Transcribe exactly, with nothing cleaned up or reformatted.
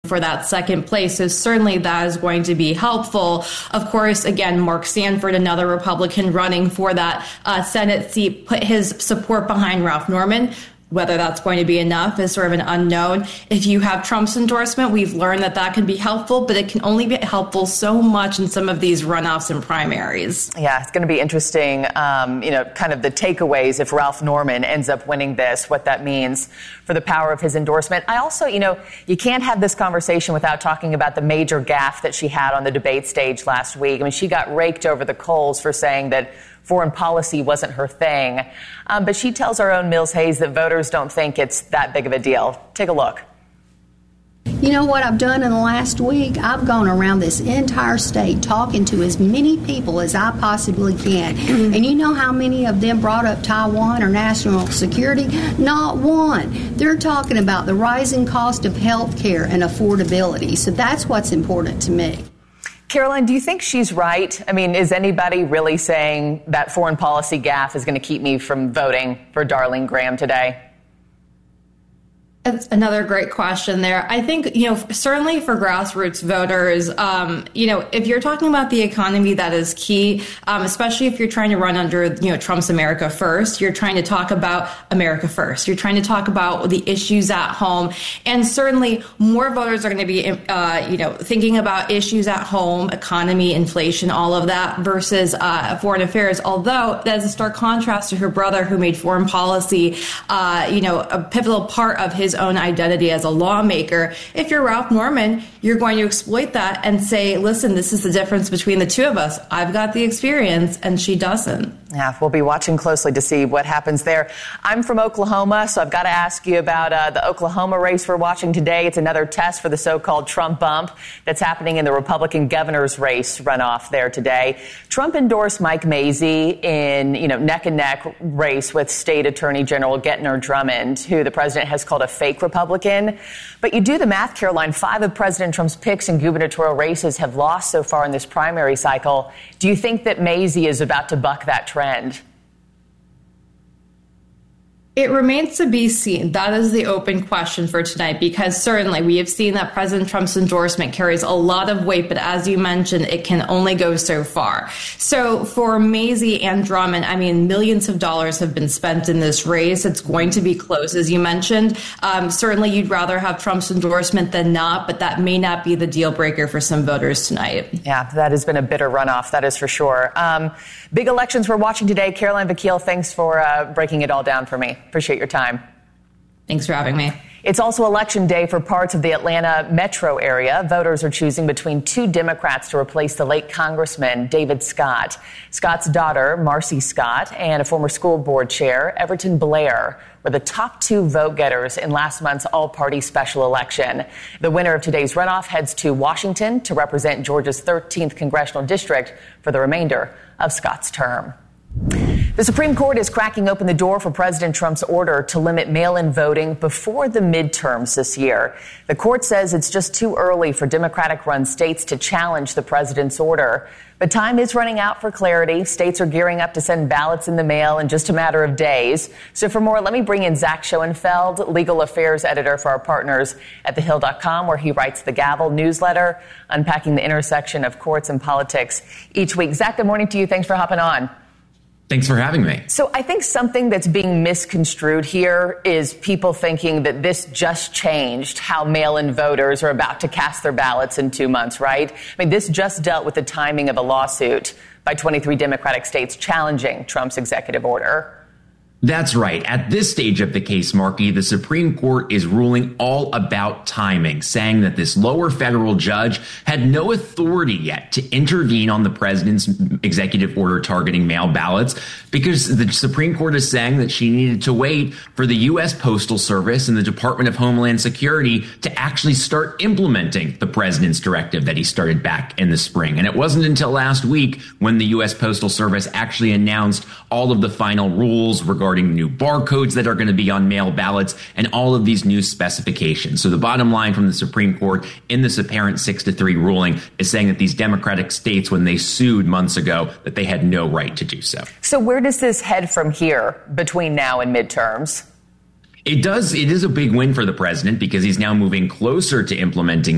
for that second place. So certainly that is going to be helpful. Of course, again, Mark Sanford, another Republican running for that uh, Senate seat, put his support behind Ralph Norman. Whether that's going to be enough is sort of an unknown. If you have Trump's endorsement, we've learned that that can be helpful, but it can only be helpful so much in some of these runoffs and primaries. Yeah, it's going to be interesting, um, you know, kind of the takeaways if Ralph Norman ends up winning this, what that means for the power of his endorsement. I also, you know, you can't have this conversation without talking about the major gaffe that she had on the debate stage last week. I mean, she got raked over the coals for saying that foreign policy wasn't her thing. Um, but she tells our own Mills Hayes that voters don't think it's that big of a deal. Take a look. You know what I've done in the last week? I've gone around this entire state talking to as many people as I possibly can. And you know how many of them brought up Taiwan or national security? Not one. They're talking about the rising cost of health care and affordability. So that's what's important to me. Caroline, do you think she's right? I mean, is anybody really saying that foreign policy gaffe is going to keep me from voting for Darlene Graham today? That's another great question there. I think, you know, certainly for grassroots voters, um, you know, if you're talking about the economy, that is key, um, especially if you're trying to run under, you know, Trump's America First. You're trying to talk about America First. You're trying to talk about the issues at home. And certainly more voters are going to be, uh, you know, thinking about issues at home, economy, inflation, all of that versus uh, foreign affairs. Although that is a stark contrast to her brother who made foreign policy, uh, you know, a pivotal part of his own identity as a lawmaker. If you're Ralph Norman, you're going to exploit that and say, listen, this is the difference between the two of us. I've got the experience and she doesn't. Yeah, we'll be watching closely to see what happens there. I'm from Oklahoma, so I've got to ask you about uh, the Oklahoma race we're watching today. It's another test for the so-called Trump bump that's happening in the Republican governor's race runoff there today. Trump endorsed Mike Mazzei in, you know, neck-and-neck race with State Attorney General Gentner Drummond, who the president has called a fake Republican. But you do the math, Caroline. Five of President Trump's picks in gubernatorial races have lost so far in this primary cycle. Do you think that Mazzei is about to buck that trend? It remains to be seen. That is the open question for tonight, because certainly we have seen that President Trump's endorsement carries a lot of weight, but as you mentioned, it can only go so far. So for Mazzei and Drummond, I mean, millions of dollars have been spent in this race. It's going to be close, as you mentioned. Um, certainly you'd rather have Trump's endorsement than not, but that may not be the deal breaker for some voters tonight. Yeah, that has been a bitter runoff, that is for sure. Um, big elections we're watching today. Caroline Vakil, thanks for uh, breaking it all down for me. Appreciate your time. Thanks for having me. It's also election day for parts of the Atlanta metro area. Voters are choosing between two Democrats to replace the late Congressman David Scott. Scott's daughter, Marcy Scott, and a former school board chair, Everton Blair, were the top two vote getters in last month's all-party special election. The winner of today's runoff heads to Washington to represent Georgia's thirteenth congressional district for the remainder of Scott's term. The Supreme Court is cracking open the door for President Trump's order to limit mail-in voting before the midterms this year. The court says it's just too early for Democratic-run states to challenge the president's order. But time is running out for clarity. States are gearing up to send ballots in the mail in just a matter of days. So for more, let me bring in Zach Schoenfeld, legal affairs editor for our partners at the hill dot com, where he writes the Gavel newsletter, unpacking the intersection of courts and politics each week. Zach, good morning to you. Thanks for hopping on. Thanks for having me. So I think something that's being misconstrued here is people thinking that this just changed how mail-in voters are about to cast their ballots in two months, right? I mean, this just dealt with the timing of a lawsuit by twenty-three Democratic states challenging Trump's executive order. That's right. At this stage of the case, Marky, the Supreme Court is ruling all about timing, saying that this lower federal judge had no authority yet to intervene on the president's executive order targeting mail ballots, because the Supreme Court is saying that she needed to wait for the U S Postal Service and the Department of Homeland Security to actually start implementing the president's directive that he started back in the spring. And it wasn't until last week when the U S Postal Service actually announced all of the final rules regarding regarding new barcodes that are going to be on mail ballots and all of these new specifications. So the bottom line from the Supreme Court in this apparent six to three ruling is saying that these Democratic states, when they sued months ago, that they had no right to do so. So where does this head from here between now and midterms? It does. It is a big win for the president because he's now moving closer to implementing